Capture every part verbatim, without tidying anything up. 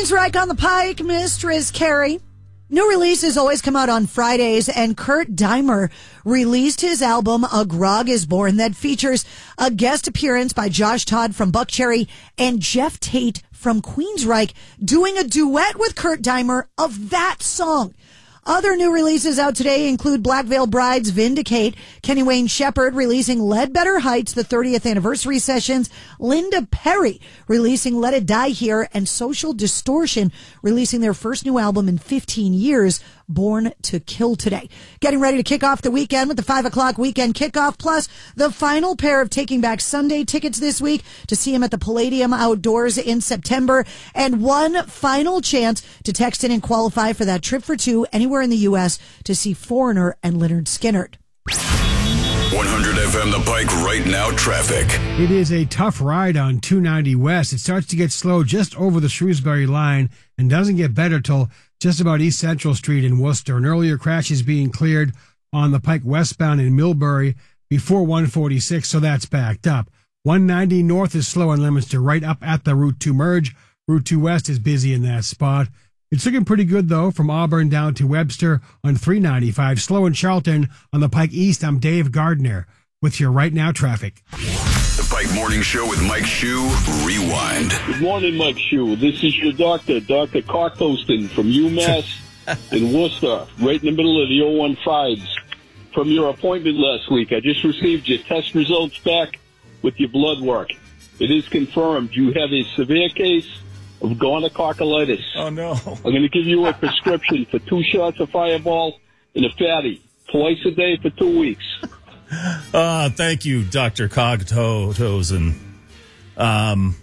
Queensryche on the Pike, Mistress Carrie. New releases always come out on Fridays, and Kurt Deimer released his album A Grog Is Born that features a guest appearance by Josh Todd from Buckcherry and Jeff Tate from Queensryche doing a duet with Kurt Deimer of that song. Other new releases out today include Black Veil Brides, Vindicate, Kenny Wayne Shepherd releasing Ledbetter Heights, the thirtieth anniversary sessions, Linda Perry releasing Let It Die Here, and Social Distortion releasing their first new album in fifteen years, Born to Kill Today. Getting ready to kick off the weekend with the five o'clock weekend kickoff, plus the final pair of Taking Back Sunday tickets this week to see him at the Palladium Outdoors in September, and one final chance to text in and qualify for that trip for two anywhere in the U S to see Foreigner and Lynyrd Skynyrd. one hundred F M The Pike right now traffic. It is a tough ride on two ninety West. It starts to get slow just over the Shrewsbury line and doesn't get better till just about East Central Street in Worcester. An earlier crash is being cleared on the Pike westbound in Millbury before one forty-six, so that's backed up. one ninety North is slow on Leominster right up at the Route two merge. Route two West is busy in that spot. It's looking pretty good, though, from Auburn down to Webster on three ninety-five. Slow in Charlton on the Pike East. I'm Dave Gardner with your Right Now traffic. The Pike Morning Show with Mike Shue, Rewind. Good morning, Mike Shue. This is your doctor, Doctor Cockposton from UMass in Worcester, right in the middle of the oh one fives. From your appointment last week, I just received your test results back with your blood work. It is confirmed you have a severe case of gonococculitis. Oh, no. I'm going to give you a prescription for two shots of Fireball and a fatty twice a day for two weeks. Uh, thank you, Doctor Cogtosen. Um,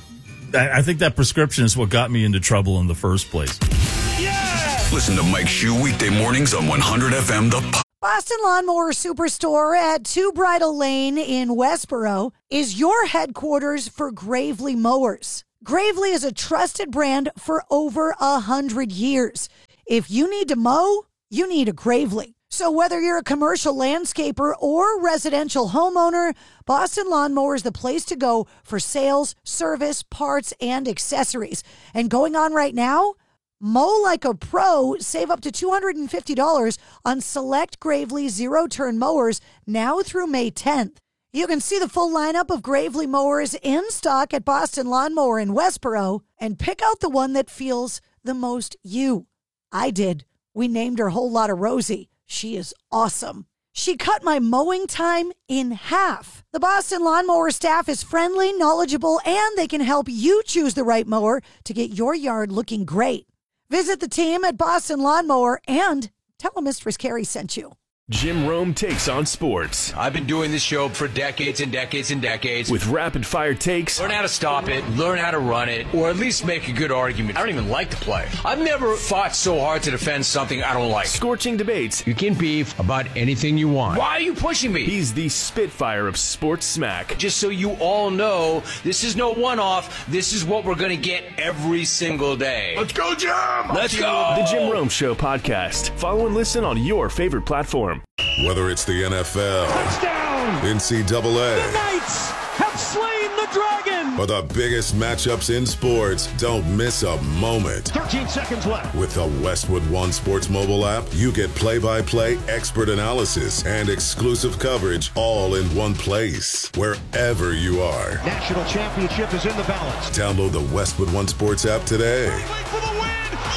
I, I think that prescription is what got me into trouble in the first place. Yeah! Listen to Mike Shue weekday mornings on one hundred F M The Pike. Boston Lawnmower Superstore at two Bridle Lane in Westboro is your headquarters for Gravely Mowers. Gravely is a trusted brand for over a hundred years. If you need to mow, you need a Gravely. So whether you're a commercial landscaper or residential homeowner, Boston Lawnmower is the place to go for sales, service, parts, and accessories. And going on right now, mow like a pro, save up to two hundred fifty dollars on select Gravely zero-turn mowers now through May tenth. You can see the full lineup of Gravely mowers in stock at Boston Lawnmower in Westboro and pick out the one that feels the most you. I did. We named her Whole Lotta Rosie. She is awesome. She cut my mowing time in half. The Boston Lawnmower staff is friendly, knowledgeable, and they can help you choose the right mower to get your yard looking great. Visit the team at Boston Lawnmower and tell them Mistress Carrie sent you. Jim Rome takes on sports. I've been doing this show for decades and decades and decades. With rapid-fire takes. Learn how to stop it, learn how to run it, or at least make a good argument. I don't even like to play. I've never fought so hard to defend something I don't like. Scorching debates. You can beef about anything you want. Why are you pushing me? He's the Spitfire of sports smack. Just so you all know, this is no one-off. This is what we're going to get every single day. Let's go, Jim! Let's go! The Jim Rome Show podcast. Follow and listen on your favorite platform. Whether it's the N F L, touchdown, N C double A, the Knights have slain the dragon, or the biggest matchups in sports, don't miss a moment. thirteen seconds left. With the Westwood One Sports mobile app, you get play-by-play, expert analysis, and exclusive coverage all in one place, wherever you are. National championship is in the balance. Download the Westwood One Sports app today. Wait for the win!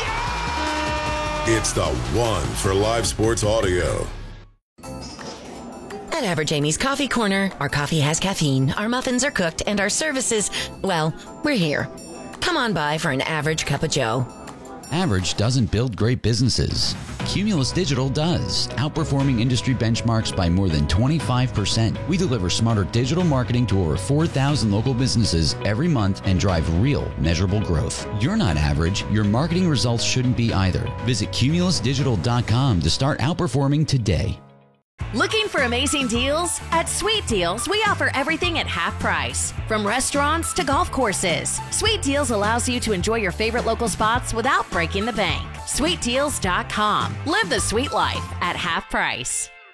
Yeah! It's the one for live sports audio. At Average Amy's Coffee Corner, our coffee has caffeine, our muffins are cooked, and our services, well, we're here. Come on by for an average cup of joe. Average doesn't build great businesses. Cumulus Digital does, outperforming industry benchmarks by more than twenty-five percent. We deliver smarter digital marketing to over four thousand local businesses every month and drive real, measurable growth. You're not average. Your marketing results shouldn't be either. Visit cumulus digital dot com to start outperforming today. Looking for amazing deals? At Sweet Deals, we offer everything at half price. From restaurants to golf courses, Sweet Deals allows you to enjoy your favorite local spots without breaking the bank. sweet deals dot com. Live the sweet life at half price.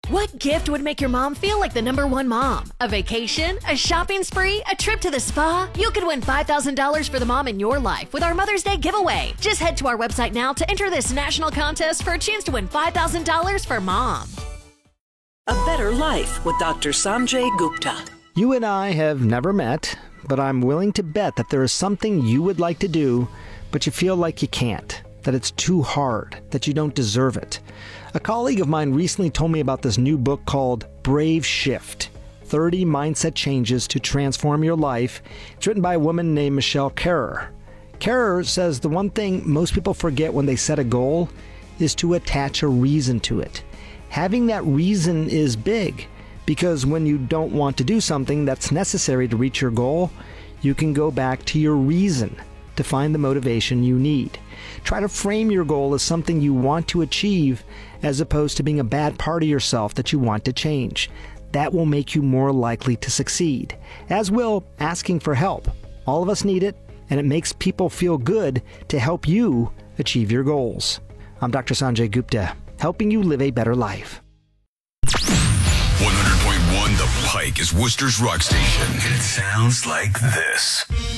What gift would make your mom feel like the number one mom? A vacation? A shopping spree? A trip to the spa? You could win five thousand dollars for the mom in your life with our Mother's Day giveaway. Just head to our website now to enter this national contest for a chance to win five thousand dollars for mom. A Better Life with Doctor Sanjay Gupta. You and I have never met, but I'm willing to bet that there is something you would like to do, but you feel like you can't, that it's too hard, that you don't deserve it. A colleague of mine recently told me about this new book called Brave Shift, thirty Mindset Changes to Transform Your Life. It's written by a woman named Michelle Kerrer. Kerrer says the one thing most people forget when they set a goal is to attach a reason to it. Having that reason is big, because when you don't want to do something that's necessary to reach your goal, you can go back to your reason to find the motivation you need. Try to frame your goal as something you want to achieve as opposed to being a bad part of yourself that you want to change. That will make you more likely to succeed, as will asking for help. All of us need it, and it makes people feel good to help you achieve your goals. I'm Doctor Sanjay Gupta, helping you live a better life. one hundred point one The Pike is Worcester's rock station. And it sounds like this.